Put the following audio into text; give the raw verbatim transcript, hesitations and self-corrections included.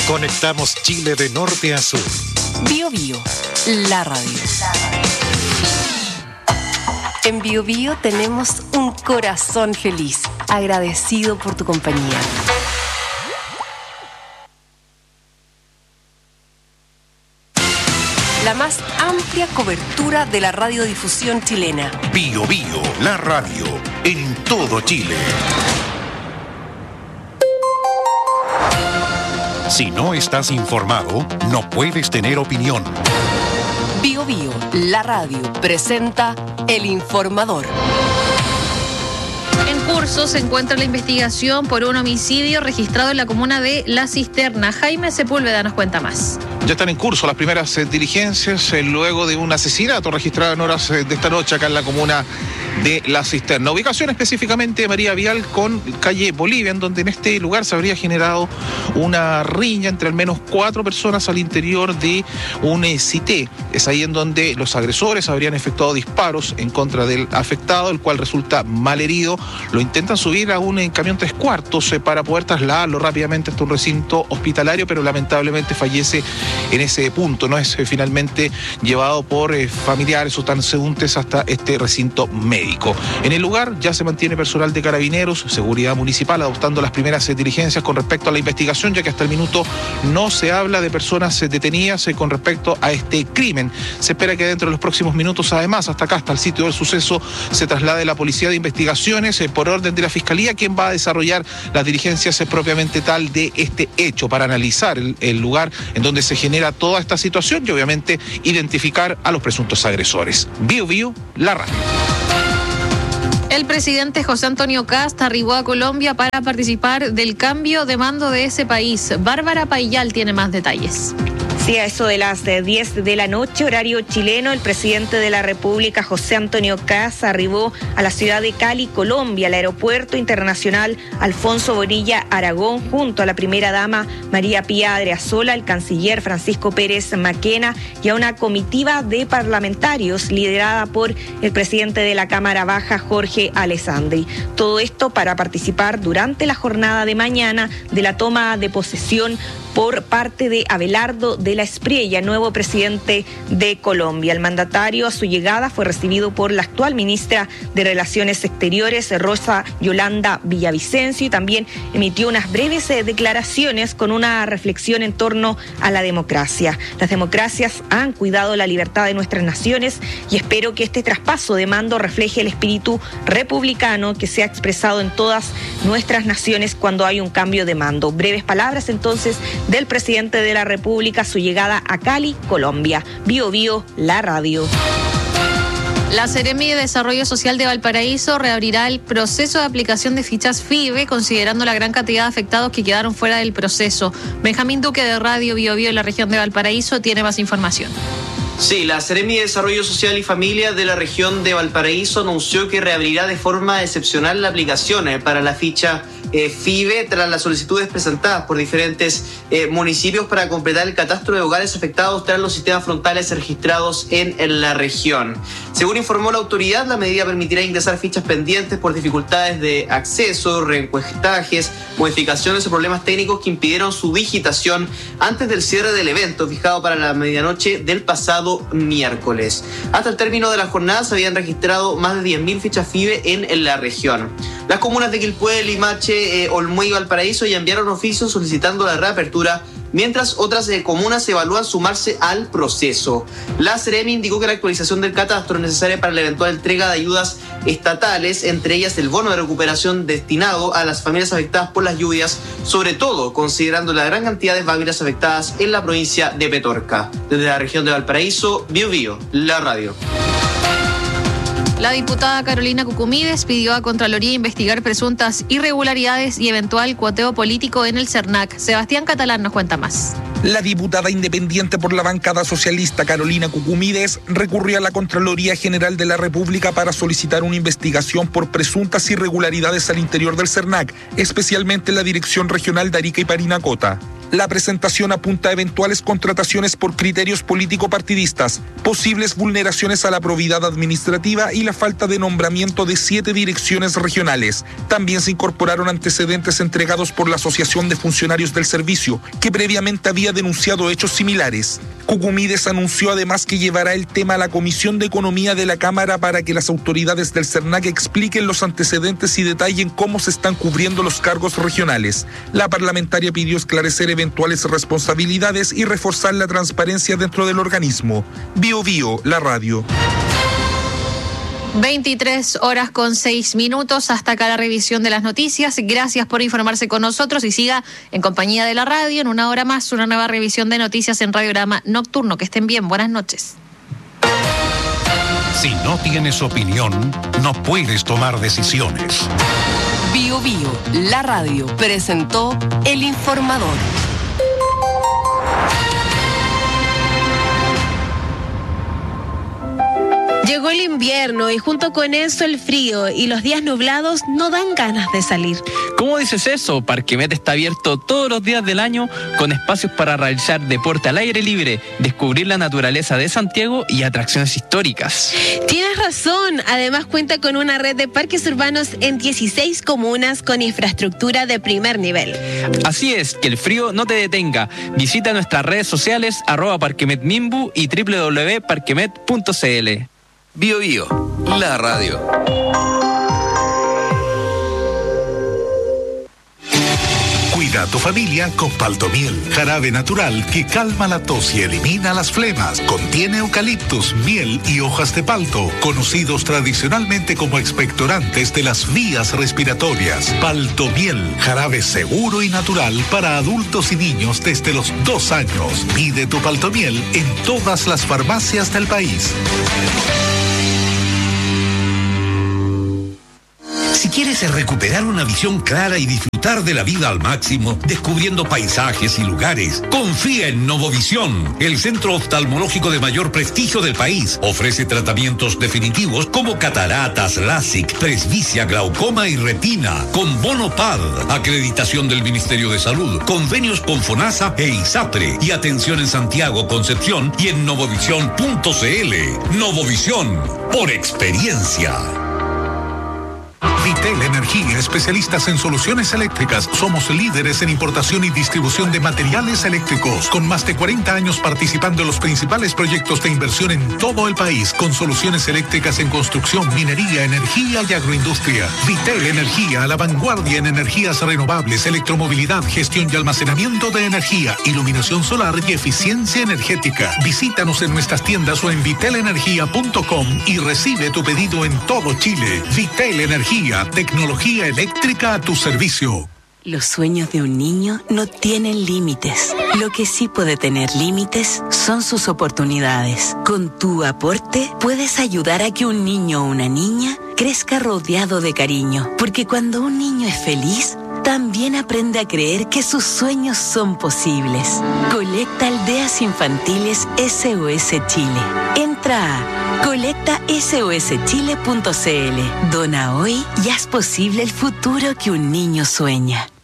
Conectamos Chile de norte a sur. Bio Bio, la radio. En Bio Bio tenemos un corazón feliz, agradecido por tu compañía. La más amplia cobertura de la radiodifusión chilena. Bio Bio, la radio, en todo Chile. Si no estás informado, no puedes tener opinión. Bio Bio, la radio, presenta El Informador. En curso se encuentra la investigación por un homicidio registrado en la comuna de La Cisterna. Jaime Sepúlveda nos cuenta más. Ya están en curso las primeras eh, diligencias eh, luego de un asesinato registrado en horas eh, de esta noche acá en la comuna de La Cisterna. Ubicación específicamente María Vial con calle Bolivia, en donde en este lugar se habría generado una riña entre al menos cuatro personas al interior de un eh, cité. Es ahí en donde los agresores habrían efectuado disparos en contra del afectado, el cual resulta malherido. Lo intentan subir a un eh, camión tres cuartos eh, para poder trasladarlo rápidamente hasta un recinto hospitalario, pero lamentablemente fallece en ese punto, ¿no? Es eh, finalmente llevado por eh, familiares o transeúntes hasta este recinto médico. En el lugar ya se mantiene personal de Carabineros, Seguridad Municipal, adoptando las primeras eh, diligencias con respecto a la investigación, ya que hasta el minuto no se habla de personas eh, detenidas eh, con respecto a este crimen. Se espera que dentro de los próximos minutos, además, hasta acá, hasta el sitio del suceso, se traslade la Policía de Investigaciones eh, por orden de la Fiscalía, quien va a desarrollar las diligencias eh, propiamente tal de este hecho, para analizar el, el lugar en donde se genera toda esta situación y obviamente identificar a los presuntos agresores. Bio Bio, la radio. El presidente José Antonio Kast arribó a Colombia para participar del cambio de mando de ese país. Bárbara Payal tiene más detalles. Sí, a eso de las diez de la noche, horario chileno, el presidente de la República, José Antonio Kast, arribó a la ciudad de Cali, Colombia, al aeropuerto internacional Alfonso Bonilla Aragón, junto a la primera dama María Pía Adriasola, el canciller Francisco Pérez Maquena y a una comitiva de parlamentarios liderada por el presidente de la Cámara Baja, Jorge Alessandri. Todo esto para participar durante la jornada de mañana de la toma de posesión por parte de Abelardo de la Espriella, nuevo presidente de Colombia. El mandatario a su llegada fue recibido por la actual ministra de Relaciones Exteriores, Rosa Yolanda Villavicencio, y también emitió unas breves eh, declaraciones con una reflexión en torno a la democracia. Las democracias han cuidado la libertad de nuestras naciones y espero que este traspaso de mando refleje el espíritu republicano que se ha expresado en todas nuestras naciones cuando hay un cambio de mando. Breves palabras entonces del presidente de la República, su llegada a Cali, Colombia. Bio Bio, la radio. La Seremi de Desarrollo Social de Valparaíso reabrirá el proceso de aplicación de fichas F I B E, considerando la gran cantidad de afectados que quedaron fuera del proceso. Benjamín Duque de Radio Bio Bio en la región de Valparaíso tiene más información. Sí, la Seremi de Desarrollo Social y Familia de la región de Valparaíso anunció que reabrirá de forma excepcional la aplicación eh, para la ficha eh, F I B E tras las solicitudes presentadas por diferentes eh, municipios para completar el catastro de hogares afectados tras los sistemas frontales registrados en, en la región. Según informó la autoridad, la medida permitirá ingresar fichas pendientes por dificultades de acceso, reencuestajes, modificaciones o problemas técnicos que impidieron su digitación antes del cierre del evento fijado para la medianoche del pasado miércoles. Hasta el término de la jornada se habían registrado más de diez mil fichas F I B E en, en la región. Las comunas de Quilpué, Limache, eh, Olmué y Valparaíso ya enviaron oficios solicitando la reapertura, mientras otras eh, comunas evalúan sumarse al proceso. La Seremi indicó que la actualización del catastro es necesaria para la eventual entrega de ayudas estatales, entre ellas el bono de recuperación destinado a las familias afectadas por las lluvias, sobre todo considerando la gran cantidad de familias afectadas en la provincia de Petorca. Desde la región de Valparaíso, Bio Bio, la radio. La diputada Carolina Cucumides pidió a Contraloría investigar presuntas irregularidades y eventual cuoteo político en el CERNAC. Sebastián Catalán nos cuenta más. La diputada independiente por la bancada socialista Carolina Cucumides recurrió a la Contraloría General de la República para solicitar una investigación por presuntas irregularidades al interior del CERNAC, especialmente en la Dirección Regional de Arica y Parinacota. La presentación apunta a eventuales contrataciones por criterios político-partidistas, posibles vulneraciones a la probidad administrativa y la falta de nombramiento de siete direcciones regionales. También se incorporaron antecedentes entregados por la Asociación de Funcionarios del Servicio, que previamente había denunciado hechos similares. Cucumides anunció además que llevará el tema a la Comisión de Economía de la Cámara para que las autoridades del CERNAC expliquen los antecedentes y detallen cómo se están cubriendo los cargos regionales. La parlamentaria pidió esclarecer eventuales responsabilidades y reforzar la transparencia dentro del organismo. Bio Bio, la radio. veintitrés horas con seis minutos. Hasta acá la revisión de las noticias. Gracias por informarse con nosotros y siga en compañía de la radio. En una hora más, una nueva revisión de noticias en Radiograma Nocturno. Que estén bien. Buenas noches. Si no tienes opinión, no puedes tomar decisiones. Bio Bio, la radio, presentó El Informador. Llegó el invierno y junto con eso el frío y los días nublados no dan ganas de salir. ¿Cómo dices eso? Parquemet está abierto todos los días del año con espacios para realizar deporte al aire libre, descubrir la naturaleza de Santiago y atracciones históricas. Tienes razón, además cuenta con una red de parques urbanos en dieciséis comunas con infraestructura de primer nivel. Así es, que el frío no te detenga. Visita nuestras redes sociales arroba parquemetmimbu y doble u doble u doble u punto parquemet punto c l. Bio Bio, la radio. Cuida a tu familia con Paltomiel, jarabe natural que calma la tos y elimina las flemas. Contiene eucaliptus, miel y hojas de palto, conocidos tradicionalmente como expectorantes de las vías respiratorias. Paltomiel, jarabe seguro y natural para adultos y niños desde los dos años. Pide tu Paltomiel en todas las farmacias del país. Si quieres recuperar una visión clara y disfrutar de la vida al máximo, descubriendo paisajes y lugares, confía en Novovisión, el centro oftalmológico de mayor prestigio del país. Ofrece tratamientos definitivos como cataratas, LASIK, presbicia, glaucoma y retina, con bono P A D, acreditación del Ministerio de Salud, convenios con FONASA e ISAPRE, y atención en Santiago, Concepción y en novovisión punto c l. Novovisión, por experiencia. Vitel Energía, especialistas en soluciones eléctricas. Somos líderes en importación y distribución de materiales eléctricos, con más de cuarenta años participando en los principales proyectos de inversión en todo el país, con soluciones eléctricas en construcción, minería, energía y agroindustria. Vitel Energía, a la vanguardia en energías renovables, electromovilidad, gestión y almacenamiento de energía, iluminación solar y eficiencia energética. Visítanos en nuestras tiendas o en vitel energía punto com y recibe tu pedido en todo Chile. Vitel Energía, tecnología eléctrica a tu servicio. Los sueños de un niño no tienen límites. Lo que sí puede tener límites son sus oportunidades. Con tu aporte puedes ayudar a que un niño o una niña crezca rodeado de cariño. Porque cuando un niño es feliz, también aprende a creer que sus sueños son posibles. Colecta Aldeas Infantiles S O S Chile. Entra a colecta s o s chile punto c l. Dona hoy y haz posible el futuro que un niño sueña.